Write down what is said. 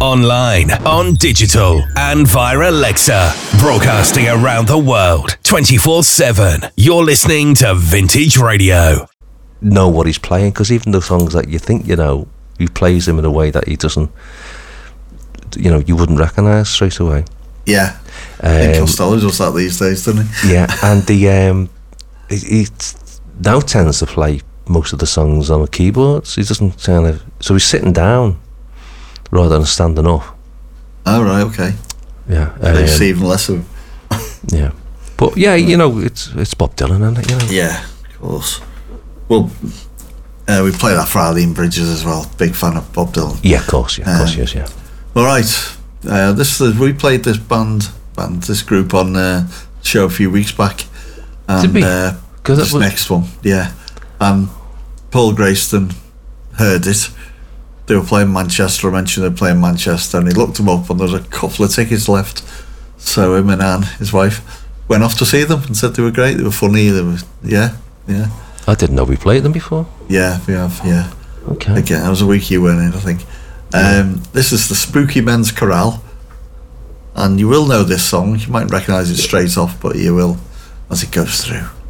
online, on digital, and via Alexa. Broadcasting around the world, 24/7. You're listening to Vintage Radio. Know what he's playing, because even the songs that you think you know, he plays them in a way that he doesn't, you wouldn't recognise straight away. Yeah. I think Costello does that these days, doesn't he? Yeah, and he now tends to play most of the songs on the keyboards. He doesn't so he's sitting down rather than standing up. Oh, right, okay. Yeah. They see even less of him. Yeah. But yeah, it's Bob Dylan, isn't it? Yeah, of course. Well, we play that for Eileen Bridges as well. Big fan of Bob Dylan. Yeah, of course, yes, yeah. All right. We played this this group on the show a few weeks back. And, did we? This next one, yeah. And Paul Grayston heard it. They were playing Manchester. I mentioned they were playing Manchester, and he looked them up, and there was a couple of tickets left. So him and Anne, his wife, went off to see them and said they were great. They were funny. They were, yeah. I didn't know we played them before. Yeah, we have. Yeah. Okay. Again, that was a week you went in, I think. This is the Spooky Men's Chorale, and you will know this song. You might recognise it straight off, but you will as it goes through.